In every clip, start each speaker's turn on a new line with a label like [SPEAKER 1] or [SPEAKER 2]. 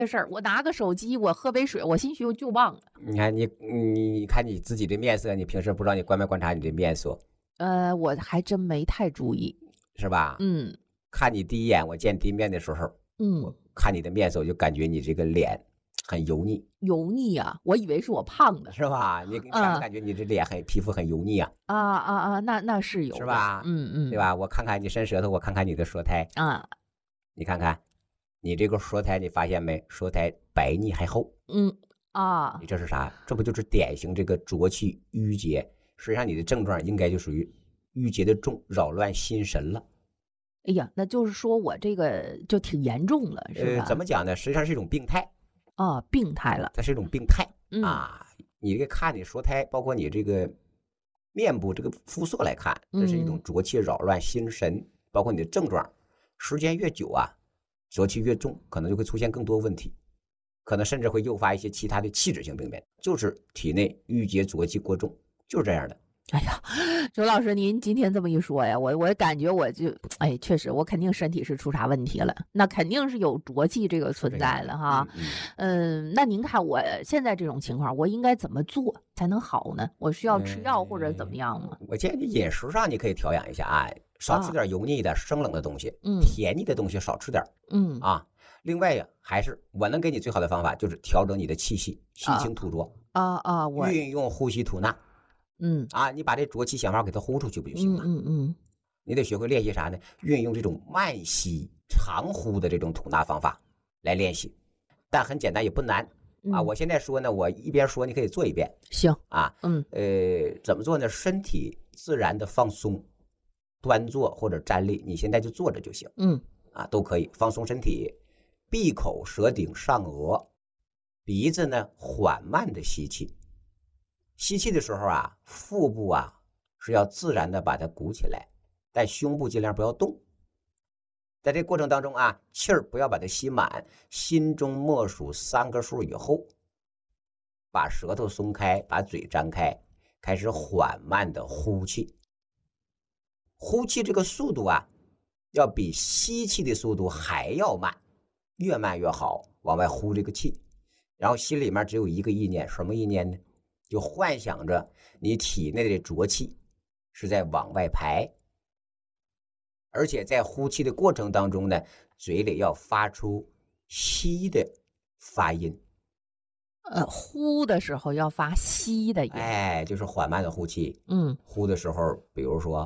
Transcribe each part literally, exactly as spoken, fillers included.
[SPEAKER 1] 这事儿，我拿个手机，我喝杯水，我兴许就忘了。
[SPEAKER 2] 你看你你看你自己的面色，你平时不知道你观没观察你的面色？
[SPEAKER 1] 呃，我还真没太注意，
[SPEAKER 2] 是吧？
[SPEAKER 1] 嗯，
[SPEAKER 2] 看你第一眼，我见第一面的时候，
[SPEAKER 1] 嗯，
[SPEAKER 2] 我看你的面色，我就感觉你这个脸很油腻。
[SPEAKER 1] 油腻啊！我以为是我胖的，
[SPEAKER 2] 是吧？你你感不感觉你这脸很皮肤很油腻啊？
[SPEAKER 1] 啊啊啊！那那是有的，
[SPEAKER 2] 是吧？
[SPEAKER 1] 嗯嗯，
[SPEAKER 2] 对吧？我看看你伸舌头，我看看你的舌苔
[SPEAKER 1] 啊，
[SPEAKER 2] 你看看你这个舌苔，你发现没？舌苔白腻还厚。
[SPEAKER 1] 嗯啊，
[SPEAKER 2] 你这是啥？这不就是典型这个浊气郁结？实际上你的症状应该就属于郁结的重，扰乱心神了。
[SPEAKER 1] 哎呀，那就是说我这个就挺严重了，是吧？
[SPEAKER 2] 呃，怎么讲呢？实际上是一种病态。
[SPEAKER 1] 啊，病态了，
[SPEAKER 2] 它是一种病态、
[SPEAKER 1] 嗯、
[SPEAKER 2] 啊！你这个看你舌苔，包括你这个面部这个肤色来看，这是一种浊气扰乱心神，嗯、包括你的症状，时间越久啊，浊气越重，可能就会出现更多问题，可能甚至会诱发一些其他的器质性病变，就是体内郁结浊气过重，就是这样的。
[SPEAKER 1] 哎呀，周老师，您今天这么一说呀，我我感觉我就，哎，确实，我肯定身体是出啥问题了，那肯定是有浊气这个存在了哈。嗯, 嗯，那您看我现在这种情况，我应该怎么做才能好呢？我需要吃药或者怎么样吗？
[SPEAKER 2] 嗯、我建议你饮食上你可以调养一下啊，少吃点油腻的、啊、生冷的东西，
[SPEAKER 1] 嗯，
[SPEAKER 2] 甜腻的东西少吃点，
[SPEAKER 1] 嗯
[SPEAKER 2] 啊。另外呀，还是我能给你最好的方法，就是调整你的气息，吸清吐浊
[SPEAKER 1] 啊啊，我
[SPEAKER 2] 运用呼吸吐纳。
[SPEAKER 1] 嗯
[SPEAKER 2] 啊，你把这浊气想法给它呼出去不就行了？
[SPEAKER 1] 嗯嗯嗯，
[SPEAKER 2] 你得学会练习啥呢？运用这种慢吸长呼的这种吐纳方法来练习，但很简单也不难、嗯、啊。我现在说呢，我一边说你可以做一遍。
[SPEAKER 1] 行
[SPEAKER 2] 啊，
[SPEAKER 1] 嗯
[SPEAKER 2] 呃，怎么做呢？身体自然的放松，端坐或者站立，你现在就坐着就行。
[SPEAKER 1] 嗯
[SPEAKER 2] 啊，都可以放松身体，闭口舌顶上颚，鼻子呢缓慢的吸气。吸气的时候啊，腹部啊是要自然的把它鼓起来，但胸部尽量不要动。在这个过程当中啊，气儿不要把它吸满，心中默数三个数以后，把舌头松开，把嘴张开，开始缓慢的呼气。呼气这个速度啊，要比吸气的速度还要慢，越慢越好，往外呼这个气。然后心里面只有一个意念，什么意念呢？就幻想着你体内的浊气是在往外排，而且在呼气的过程当中呢，嘴里要发出吸的发音。
[SPEAKER 1] 呃，呼的时候要发吸的音，
[SPEAKER 2] 哎，就是缓慢的呼气。
[SPEAKER 1] 嗯，
[SPEAKER 2] 呼的时候，比如说，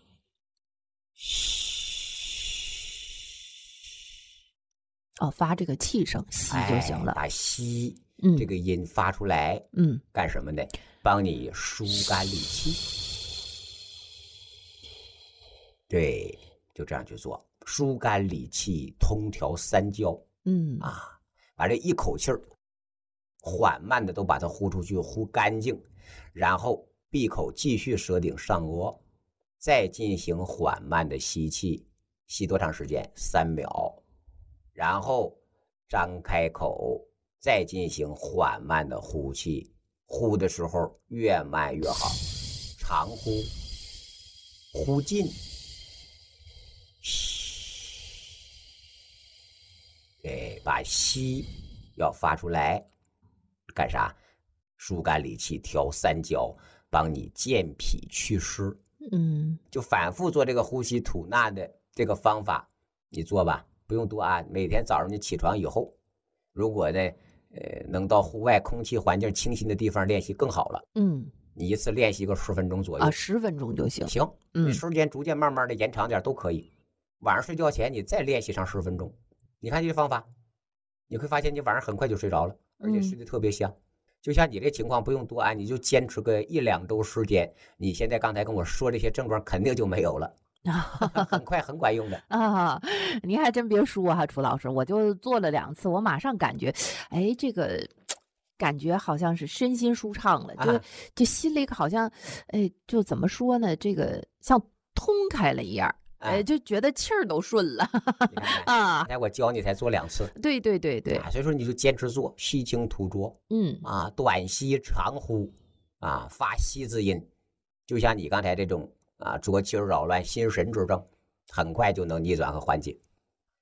[SPEAKER 1] 哦，发这个气声，吸就行了。
[SPEAKER 2] 哎、把吸
[SPEAKER 1] 嗯，
[SPEAKER 2] 这个音发出来，
[SPEAKER 1] 嗯，
[SPEAKER 2] 干什么呢？帮你疏肝理气。对，就这样去做，疏肝理气，通调三焦。
[SPEAKER 1] 嗯
[SPEAKER 2] 啊，把这一口气儿缓慢的都把它呼出去，呼干净，然后闭口继续舌顶上颚，再进行缓慢的吸气，吸多长时间？三秒，然后张开口。再进行缓慢的呼气，呼的时候越慢越好，长呼，呼尽，对，把吸要发出来，干啥？疏肝理气，调三焦，帮你健脾祛湿。
[SPEAKER 1] 嗯，
[SPEAKER 2] 就反复做这个呼吸吐纳的这个方法，你做吧，不用多啊。每天早上你起床以后，如果呢，呃，能到户外空气环境清新的地方练习更好了。
[SPEAKER 1] 嗯，
[SPEAKER 2] 你一次练习个十分钟左右
[SPEAKER 1] 啊，十分钟就行。
[SPEAKER 2] 行，
[SPEAKER 1] 嗯，
[SPEAKER 2] 你时间逐渐慢慢的延长点都可以。晚上睡觉前你再练习上十分钟，你看这个方法，你会发现你晚上很快就睡着了，而且睡得特别香。嗯、就像你这情况不用多啊，你就坚持个一两周时间，你现在刚才跟我说这些症状肯定就没有了。很快很管用的
[SPEAKER 1] 啊！您还真别说哈、啊，楚老师，我就做了两次，我马上感觉，哎，这个感觉好像是身心舒畅了，就、啊、就心里好像，哎，就怎么说呢？这个像通开了一样，哎、啊，就觉得气儿都顺了啊！
[SPEAKER 2] 刚才我教你才做两次，
[SPEAKER 1] 对对对对、
[SPEAKER 2] 啊，所以说你就坚持做，吸清吐浊，
[SPEAKER 1] 嗯
[SPEAKER 2] 啊，短吸长呼，啊，发吸字音，就像你刚才这种。啊，浊气扰乱心神之症，很快就能逆转和缓解。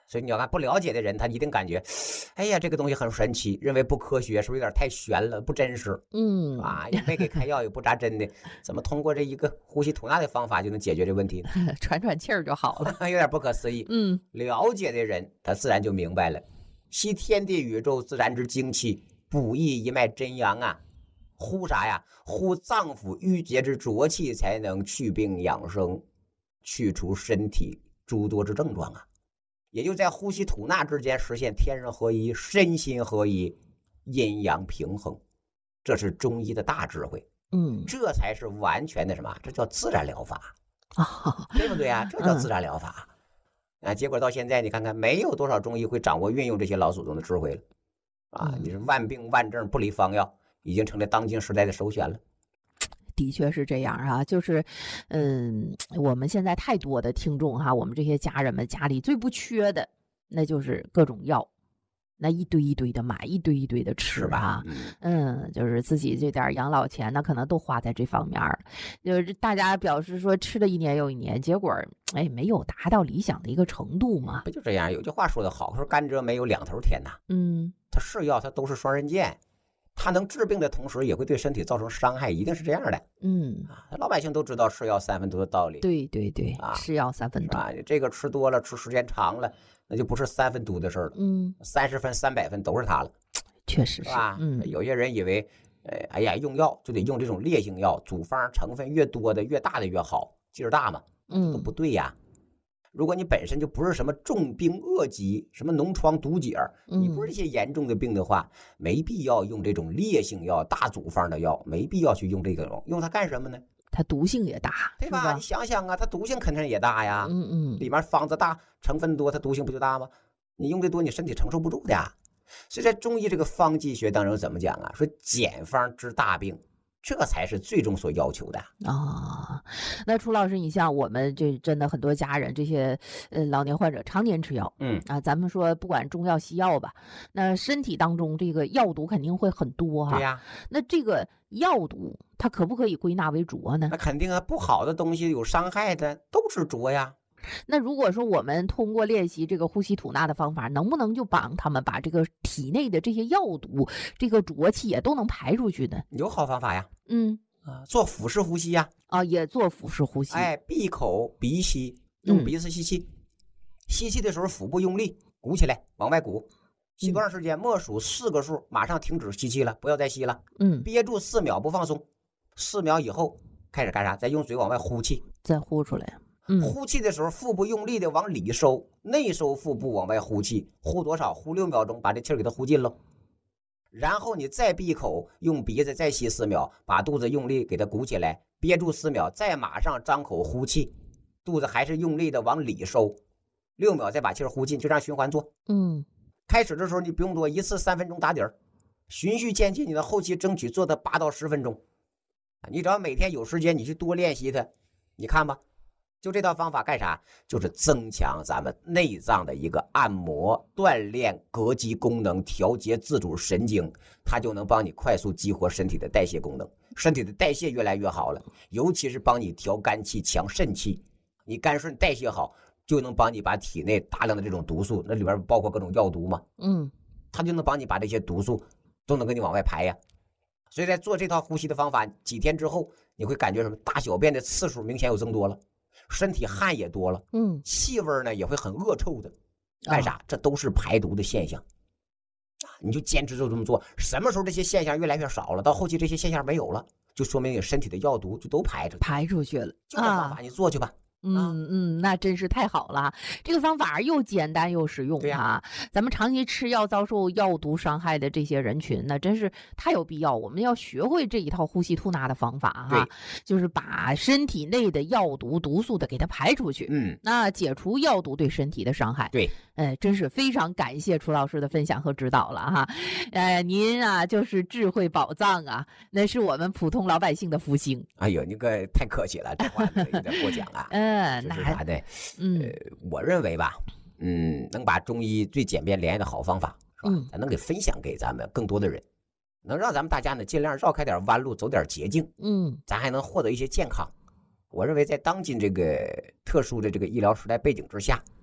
[SPEAKER 2] 所以你要看不了解的人，他一定感觉，哎呀，这个东西很神奇，认为不科学，是不是有点太玄了，不真实？
[SPEAKER 1] 嗯
[SPEAKER 2] 啊，也没给开药，也不扎针的，怎么通过这一个呼吸吐纳的方法就能解决这问题呢？
[SPEAKER 1] 喘喘气儿就好了。
[SPEAKER 2] 有点不可思议。
[SPEAKER 1] 嗯，
[SPEAKER 2] 了解的人，他自然就明白了，吸天地宇宙自然之精气，补益一脉真阳啊。呼啥呀？呼脏腑郁结之浊气，才能去病养生，去除身体诸多之症状啊。也就在呼吸吐纳之间实现天人合一、身心合一、阴阳平衡，这是中医的大智慧。
[SPEAKER 1] 嗯，
[SPEAKER 2] 这才是完全的什么？这叫自然疗法，
[SPEAKER 1] 哦，
[SPEAKER 2] 对不对啊？这叫自然疗法。嗯、啊，结果到现在你看看，没有多少中医会掌握运用这些老祖宗的智慧了啊！你是万病万症不离方药，已经成了当今时代的首选了。
[SPEAKER 1] 的确是这样啊，就是，嗯，我们现在太多的听众哈，我们这些家人们家里最不缺的，那就是各种药，那一堆一堆的买，一堆一堆的吃吧，嗯，就是自己这点养老钱，那可能都花在这方面了。就是大家表示说吃了一年又一年，结果哎没有达到理想的一个程度嘛。
[SPEAKER 2] 不就这样？有句话说得好，说甘蔗没有两头甜呐。
[SPEAKER 1] 嗯，
[SPEAKER 2] 它是药，它都是双刃剑。它能治病的同时，也会对身体造成伤害，一定是这样的。
[SPEAKER 1] 嗯，
[SPEAKER 2] 啊，老百姓都知道是药三分毒的道理。
[SPEAKER 1] 对对对，
[SPEAKER 2] 啊，
[SPEAKER 1] 是药三分毒
[SPEAKER 2] 啊，这个吃多了，吃时间长了，那就不是三分毒的事了。
[SPEAKER 1] 嗯，
[SPEAKER 2] 三十分、三百分都是它了。
[SPEAKER 1] 确实是，
[SPEAKER 2] 是吧？
[SPEAKER 1] 嗯，
[SPEAKER 2] 有些人以为，呃，哎呀，用药就得用这种烈性药，组方成分越多的、越大的越好，劲儿大嘛。嗯，都不对呀。如果你本身就不是什么重病恶疾，什么脓疮毒解，你不是这些严重的病的话，没必要用这种烈性药、大组方的药，没必要去用这个用，用它干什么呢？
[SPEAKER 1] 它毒性也大，
[SPEAKER 2] 对吧？你想想啊，它毒性肯定也大呀。
[SPEAKER 1] 嗯嗯，
[SPEAKER 2] 里面方子大，成分多，它毒性不就大吗？你用的多，你身体承受不住的呀。所以在中医这个方剂学当中怎么讲啊？说简方治大病。这才是最终所要求的
[SPEAKER 1] 啊、哦。那楚老师，你像我们这真的很多家人，这些呃老年患者常年吃药，
[SPEAKER 2] 嗯
[SPEAKER 1] 啊，咱们说不管中药西药吧，那身体当中这个药毒肯定会很多哈。
[SPEAKER 2] 对呀，
[SPEAKER 1] 那这个药毒它可不可以归纳为浊呢？
[SPEAKER 2] 那肯定啊，不好的东西有伤害的都是浊呀。
[SPEAKER 1] 那如果说我们通过练习这个呼吸吐纳的方法，能不能就帮他们把这个体内的这些药毒、这个浊气也都能排出去呢？
[SPEAKER 2] 有好方法呀，
[SPEAKER 1] 嗯
[SPEAKER 2] 啊，做腹式呼吸呀，
[SPEAKER 1] 啊，也做腹式呼吸。
[SPEAKER 2] 哎，闭口鼻吸，用鼻子吸气，嗯、吸气的时候腹部用力，鼓起来，往外鼓。吸多长时间？默数四个数，马上停止吸气了，不要再吸了。
[SPEAKER 1] 嗯，
[SPEAKER 2] 憋住四秒不放松，四秒以后开始干啥？再用嘴往外呼气，
[SPEAKER 1] 再呼出来。
[SPEAKER 2] 嗯、呼气的时候，腹部用力的往里收，内收腹部往外呼气，呼多少？呼六秒钟，把这气儿给它呼尽喽。然后你再闭口，用鼻子再吸四秒，把肚子用力给它鼓起来，憋住四秒，再马上张口呼气，肚子还是用力的往里收，六秒再把气儿呼尽，就这样循环做。
[SPEAKER 1] 嗯，
[SPEAKER 2] 开始的时候你不用多，一次三分钟打底儿，循序渐进，你的后期争取做到八到十分钟。你只要每天有时间，你去多练习它，你看吧。就这套方法干啥？就是增强咱们内脏的一个按摩、锻炼膈肌功能、调节自主神经，它就能帮你快速激活身体的代谢功能，身体的代谢越来越好了，尤其是帮你调肝气、强肾气。你肝肾代谢好，就能帮你把体内大量的这种毒素，那里面包括各种药毒嘛，
[SPEAKER 1] 嗯，
[SPEAKER 2] 它就能帮你把这些毒素都能给你往外排呀。所以在做这套呼吸的方法，几天之后，你会感觉什么？大小便的次数明显有增多了。身体汗也多了，
[SPEAKER 1] 嗯，
[SPEAKER 2] 气味呢也会很恶臭的，干啥？这都是排毒的现象啊！你就坚持就这么做，什么时候这些现象越来越少了，到后期这些现象没有了，就说明你身体的药毒就都排出去，
[SPEAKER 1] 排出去了。
[SPEAKER 2] 就这方法你做去吧。
[SPEAKER 1] 嗯嗯，那真是太好了，这个方法又简单又实用啊！咱们长期吃药遭受药毒伤害的这些人群，那真是太有必要，我们要学会这一套呼吸吐纳的方法哈、啊，就是把身体内的药毒毒素的给它排出去，
[SPEAKER 2] 嗯，
[SPEAKER 1] 那解除药毒对身体的伤害。
[SPEAKER 2] 对，
[SPEAKER 1] 呃，真是非常感谢楚老师的分享和指导了哈，呃，您啊就是智慧宝藏啊，那是我们普通老百姓的福星。
[SPEAKER 2] 哎呦，那个太客气了，这话有点过奖啊。
[SPEAKER 1] 嗯。嗯，
[SPEAKER 2] 那啥的，嗯、呃，我认为吧，嗯，能把中医最简便廉宜的好方法，是吧？嗯、咱能给分享给咱们更多的人，能让咱们大家呢尽量绕开点弯路，走点捷径，嗯，咱还能获得一些健康。我认为在当今这个特殊的这个医疗时代背景之下，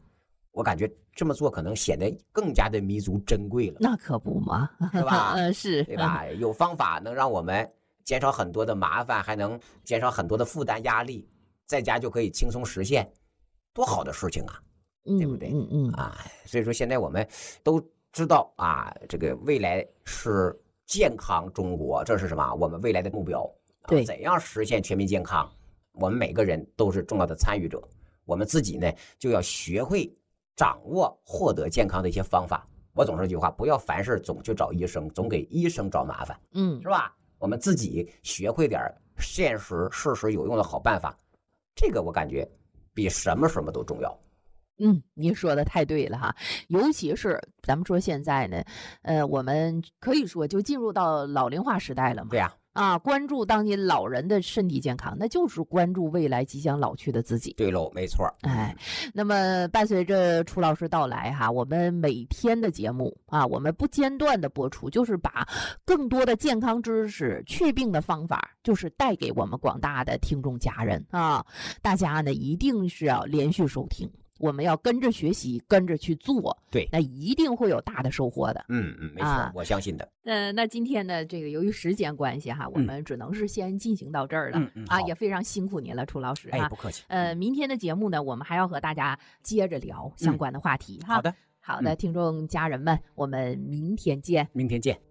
[SPEAKER 2] 我感觉这么做可能显得更加的弥足珍贵了。
[SPEAKER 1] 那可不嘛，
[SPEAKER 2] 是吧？
[SPEAKER 1] 呃，是，
[SPEAKER 2] 对吧？有方法能让我们减少很多的麻烦，还能减少很多的负担压力，在家就可以轻松实现，多好的事情啊！对不对？
[SPEAKER 1] 嗯嗯嗯
[SPEAKER 2] 啊，所以说现在我们都知道啊，这个未来是健康中国，这是什么？我们未来的目标。啊、
[SPEAKER 1] 对，
[SPEAKER 2] 怎样实现全民健康？我们每个人都是重要的参与者，我们自己呢就要学会掌握获得健康的一些方法。我总说一句话，不要凡事总去找医生，总给医生找麻烦，
[SPEAKER 1] 嗯，
[SPEAKER 2] 是吧？我们自己学会点现实、事实有用的好办法，这个我感觉比什么什么都重要。
[SPEAKER 1] 嗯，您说的太对了哈，尤其是咱们说现在呢，呃，我们可以说就进入到老龄化时代了嘛。
[SPEAKER 2] 对呀、
[SPEAKER 1] 啊。啊，关注当今老人的身体健康，那就是关注未来即将老去的自己。
[SPEAKER 2] 对喽，没错。
[SPEAKER 1] 哎，那么伴随着楚老师到来哈，我们每天的节目啊，我们不间断的播出，就是把更多的健康知识、祛病的方法，就是带给我们广大的听众家人啊。大家呢一定是要连续收听。我们要跟着学习，跟着去做，
[SPEAKER 2] 对，
[SPEAKER 1] 那一定会有大的收获的。
[SPEAKER 2] 嗯嗯，没错，
[SPEAKER 1] 啊、
[SPEAKER 2] 我相信的。
[SPEAKER 1] 呃，那今天呢，这个由于时间关系哈，我们只能是先进行到这儿了。
[SPEAKER 2] 嗯嗯，
[SPEAKER 1] 啊，也非常辛苦您了，楚老师哈。
[SPEAKER 2] 哎，不客气。
[SPEAKER 1] 呃，明天的节目呢，我们还要和大家接着聊相关的话题、
[SPEAKER 2] 嗯、
[SPEAKER 1] 哈。
[SPEAKER 2] 好的，
[SPEAKER 1] 好的，
[SPEAKER 2] 嗯、
[SPEAKER 1] 听众家人们，我们明天见。
[SPEAKER 2] 明天见。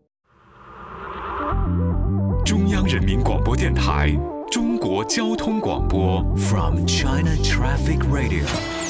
[SPEAKER 3] 中央人民广播电台中国交通广播
[SPEAKER 4] From China Traffic Radio。